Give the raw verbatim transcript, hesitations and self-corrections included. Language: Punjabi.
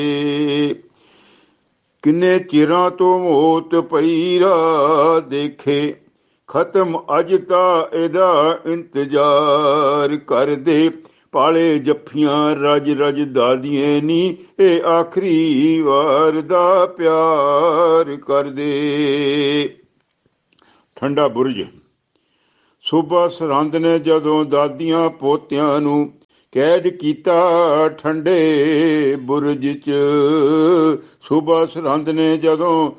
ਕਿੰਨੇ ਚਿਰਾਂ ਤੋਂ ਮੌਤ ਪਈਰਾ ਦੇਖੇ, ਖਤਮ ਅੱਜ ਤਾਂ ਇਹਦਾ ਇੰਤਜ਼ਾਰ ਕਰਦੇ। ਪਾਲੇ ਜੱਫੀਆਂ ਰਜ ਰਜ ਦਾਦੀਆਂ ਨੀ, ਇਹ ਆਖਰੀ ਵਾਰ ਦਾ ਪਿਆਰ ਕਰਦੇ। ਠੰਡਾ ਬੁਰਜ। ਸੂਬਾ ਸਰਹੰਦ ਨੇ ਜਦੋਂ ਦਾਦੀਆਂ ਪੋਤਿਆਂ ਨੂੰ ਕੈਦ ਕੀਤਾ ਠੰਡੇ ਬੁਰਜ 'ਚ, ਸੂਬਾ ਸਰਹੰਦ ਨੇ ਜਦੋਂ